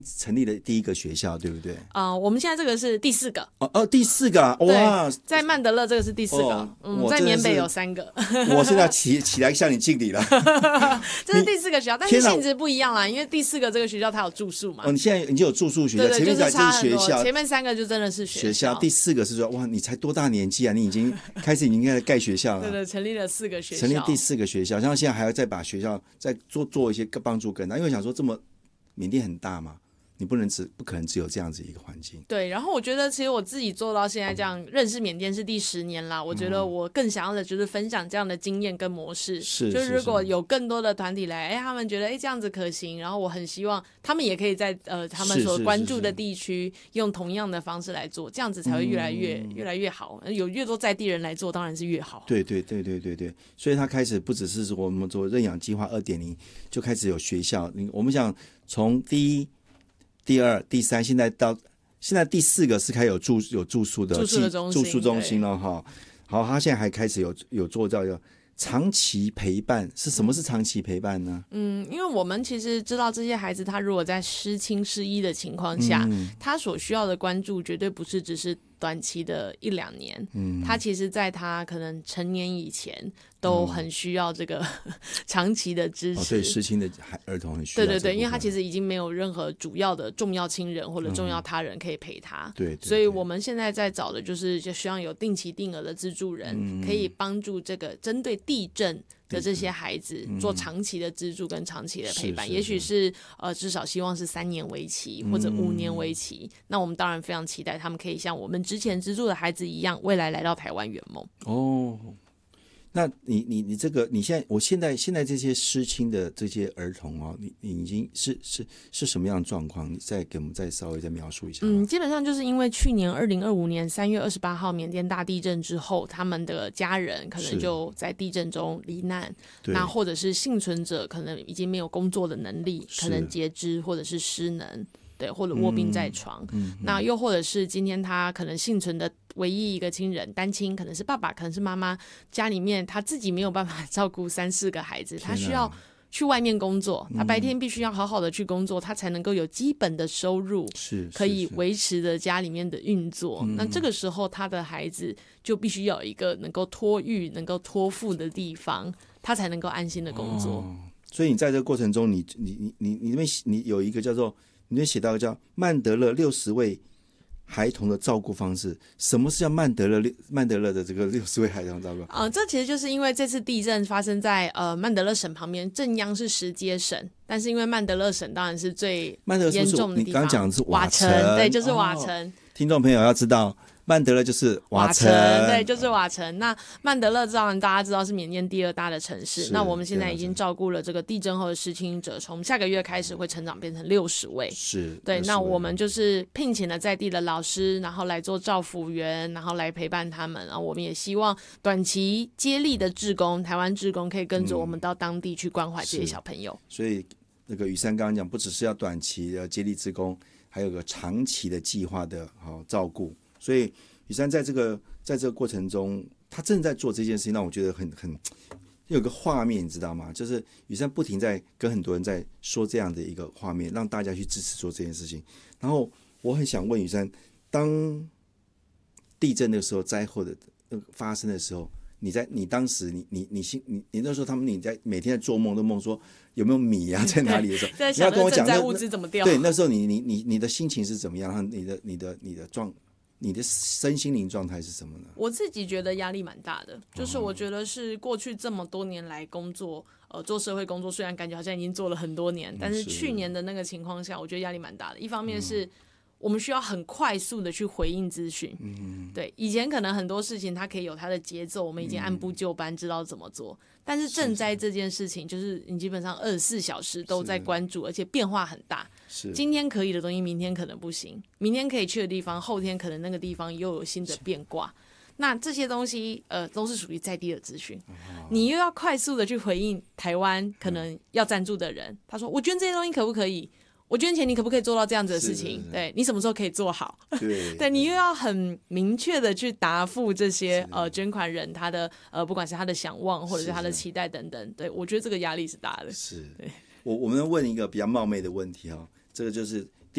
成立的第一个学校，对不对？ 我们现在这个是第4个。 第4个啊！哇， 在曼德勒这个是第4个，在缅北有3个。 我现在起来向你敬礼了。 这是第4个学校，但是性质不一样啦，因为第4个这个学校它有住宿嘛。 你现在已经有住宿学校， 对， 前面就是差很多， 学校， 前面3个就真的是学校。 第4个是说，哇，你才多大年纪啊？你已经开始盖学校了。 对，成立了4个学校， 成立第4个学校，然后现在还要再把学校再做一些帮助更大，因为想说这么缅甸很大嘛。你不可能只有这样子一个环境。 对，然后我觉得其实我自己做到现在这样，认识缅甸是第10年啦。我觉得我更想要的就是分享这样的经验跟模式。就是如果有更多的团体来，他们觉得这样子可行，然后我很希望他们也可以在他们所关注的地区用同样的方式来做，这样子才会越来越好。有越多在地人来做，当然是越好。 对，所以他开始不只是我们做认养计划 2.0 就开始有学校。我们想从第1、第2、第3，现在第4个是开始有住宿的住宿中心了哈。好，他现在还开始有做到长期陪伴。什么是长期陪伴呢？ 因为我们其实知道这些孩子他如果在失亲失依的情况下，他所需要的关注绝对不是只是短期的1-2年，他其实在他可能成年以前都很需要这个长期的支持。 对，失亲的儿童很需要。 对，因为他其实已经没有任何主要的重要亲人或者重要他人可以陪他。 对， 所以我们现在在找的就希望有定期定额的资助人，可以帮助这个针对地震的这些孩子做长期的资助跟长期的陪伴，也许是至少希望是3年为期或者5年为期。那我们当然非常期待他们可以像我们之前资助的孩子一样，未来来到台湾圆梦。 那你这个我现在这些失亲的这些儿童你已经是什么样的状况？你再给我们再稍微再描述一下。 基本上就是因为去年2025年3月28号缅甸大地震之后，他们的家人可能就在地震中罹难，那或者是幸存者可能已经没有工作的能力，可能截肢或者是失能。对，或者卧病在床，那又或者是今天他可能幸存的唯一一个亲人，单亲，可能是爸爸，可能是妈妈，家里面他自己没有办法照顾3-4个孩子，他需要去外面工作，他白天必须要好好的去工作，他才能够有基本的收入，可以维持着家里面的运作。那这个时候他的孩子就必须要有一个能够托育、能够托付的地方，他才能够安心的工作。 所以你在这个过程中，你有一个叫做。你就写到叫曼德勒60位孩童的照顾方式。什么是叫曼德勒的这个60位孩童照顾？ 这其实就是因为这次地震发生在曼德勒省旁边，正央是石阶省，但是因为曼德勒省当然是最严重的地方。 你刚刚讲的是瓦城，对，就是瓦城。 听众朋友要知道。曼德勒就是瓦城， 对，就是瓦城。那曼德勒当然大家知道是缅甸第2大的城市。那我们现在已经照顾了这个地震后的失亲者，从下个月开始会成长变成60位。对。那我们就是聘请了在地的老师，然后来做照服员，然后来陪伴他们。然后我们也希望短期接力的志工，台湾志工可以跟着我们到当地去关怀这些小朋友。 所以那个宇珊刚刚讲，不只是要短期的接力志工，还有个长期的计划的照顾。所以宇珊在这个过程中，他正在做这件事情，让我觉得很有个画面，你知道吗？就是宇珊不停在跟很多人在说这样的一个画面，让大家去支持做这件事情。然后我很想问宇珊，当地震的时候，灾后的发生的时候，你当时你那时候你在每天在做梦，都梦说有没有米啊在哪里的时候， 在想着赈灾物资怎么掉。 对，那时候你的心情是怎么样？你的身心灵状态是什么呢？ 我自己觉得压力蛮大的，就是我觉得是过去这么多年来工作，做社会工作，虽然感觉好像已经做了很多年，但是去年的那个情况下，我觉得压力蛮大的。一方面是我们需要很快速的去回应资讯，对，以前可能很多事情它可以有它的节奏，我们已经按部就班知道怎么做，但是赈灾这件事情，就是你基本上24小时都在关注，而且变化很大。今天可以的东西，明天可能不行；明天可以去的地方，后天可能那个地方又有新的变卦。那这些东西，都是属于在地的资讯，你又要快速的去回应台湾可能要赞助的人，他说：“我捐这些东西可不可以？我捐钱，你可不可以做到这样子的事情？对，你什么时候可以做好？对，你又要很明确的去答复这些捐款人他的不管是他的想望或者是他的期待等等。对，我觉得这个压力是大的。 对，我们问一个比较冒昧的问题这个就是